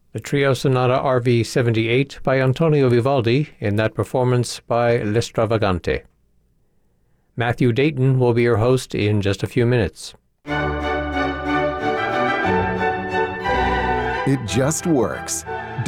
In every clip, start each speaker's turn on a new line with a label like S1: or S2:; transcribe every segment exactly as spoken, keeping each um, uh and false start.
S1: The Trio Sonata R V seventy-eight by Antonio Vivaldi in that performance by L'Estravagante. Matthew Dayton will be your host in just a few minutes.
S2: It just works.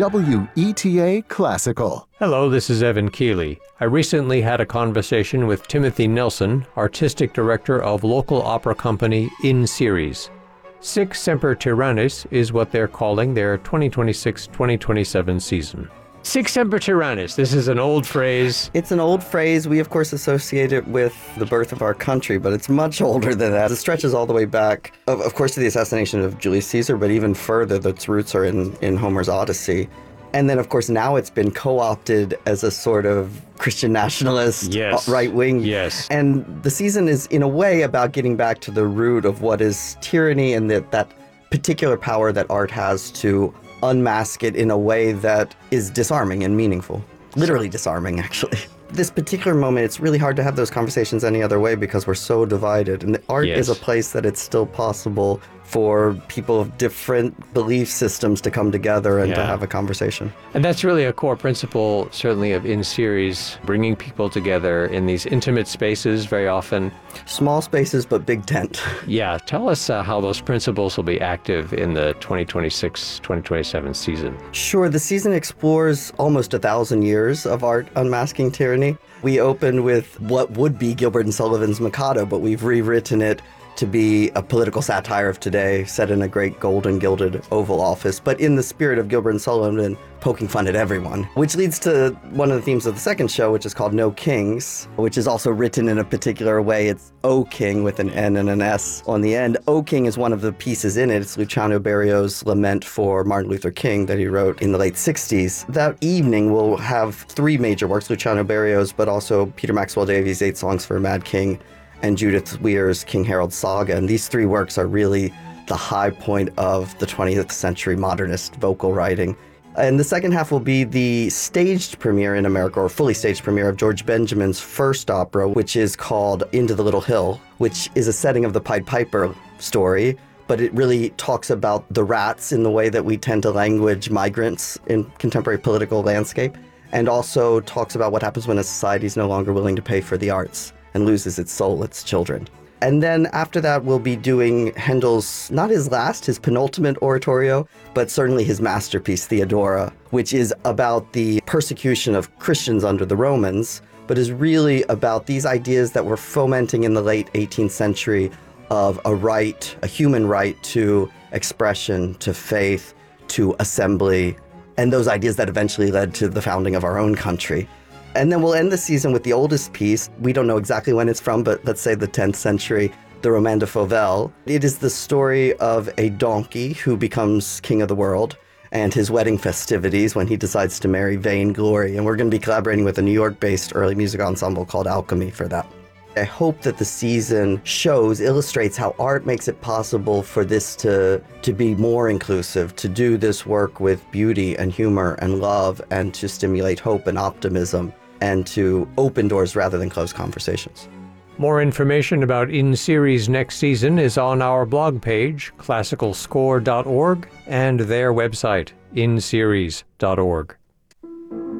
S2: W E T A Classical.
S1: Hello, this is Evan Keeley. I recently had a conversation with Timothy Nelson, Artistic Director of local opera company In Series. Sic Semper Tyrannis is what they're calling their twenty twenty-six twenty twenty-seven season. Sic Semper Tyrannis, this is an old phrase.
S3: It's an old phrase. We, of course, associate it with the birth of our country, but it's much older than that. It stretches all the way back, of, of course, to the assassination of Julius Caesar, but even further, its roots are in, in Homer's Odyssey. And then, of course, now it's been co-opted as a sort of Christian nationalist,
S1: yes.
S3: right wing.
S1: Yes.
S3: And the season is, in a way, about getting back to the root of what is tyranny and that, that particular power that art has to unmask it in a way that is disarming and meaningful. Literally disarming, actually. This particular moment, it's really hard to have those conversations any other way because we're so divided. And art
S1: yes.
S3: is a place that it's still possible for people of different belief systems to come together and yeah. to have a conversation.
S1: And that's really a core principle, certainly, of In Series, bringing people together in these intimate spaces very often.
S3: Small spaces, but big tent.
S1: Yeah. Tell us uh, how those principles will be active in the twenty twenty-six twenty twenty-seven season.
S3: Sure. The season explores almost a thousand years of art unmasking tyranny. We opened with what would be Gilbert and Sullivan's Mikado, but we've rewritten it to be a political satire of today, set in a great golden gilded Oval Office, but in the spirit of Gilbert and Sullivan, poking fun at everyone. Which leads to one of the themes of the second show, which is called No Kings, which is also written in a particular way. It's O King with an N and an S on the end. O King is one of the pieces in it. It's Luciano Berio's lament for Martin Luther King that he wrote in the late sixties. That evening we'll have three major works, Luciano Berio's, but also Peter Maxwell Davies' Eight Songs for a Mad King, and Judith Weir's King Harold Saga. And these three works are really the high point of the twentieth century modernist vocal writing. And the second half will be the staged premiere in America, or fully staged premiere, of George Benjamin's first opera, which is called Into the Little Hill, which is a setting of the Pied Piper story, but it really talks about the rats in the way that we tend to language migrants in contemporary political landscape, and also talks about what happens when a society is no longer willing to pay for the arts and loses its soul, its children. And then after that, we'll be doing Handel's, not his last, his penultimate oratorio, but certainly his masterpiece, Theodora, which is about the persecution of Christians under the Romans, but is really about these ideas that were fomenting in the late eighteenth century of a right, a human right to expression, to faith, to assembly, and those ideas that eventually led to the founding of our own country. And then we'll end the season with the oldest piece. We don't know exactly when it's from, but let's say the tenth century, the Roman de Fauvel. It is the story of a donkey who becomes king of the world and his wedding festivities when he decides to marry Vainglory. And we're going to be collaborating with a New York-based early music ensemble called Alchemy for that. I hope that the season shows, illustrates how art makes it possible for this to, to be more inclusive, to do this work with beauty and humor and love, and to stimulate hope and optimism, and to open doors rather than close conversations.
S1: More information about In Series next season is on our blog page, classical score dot org, and their website, in series dot org.